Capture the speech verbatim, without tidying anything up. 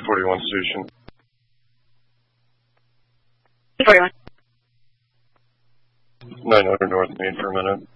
forty-one station. forty-one. nine hundred North Main for a minute.